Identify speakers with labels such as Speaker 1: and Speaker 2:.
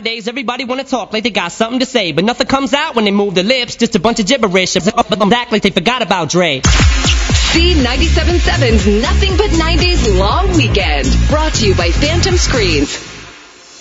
Speaker 1: Nowadays, everybody wanna talk like they got something to say, but nothing comes out when they move their lips, just a bunch of gibberish. Act like they forgot about Dre.
Speaker 2: C97.7's Nothing But 90s Long Weekend. Brought to you by Phantom Screens.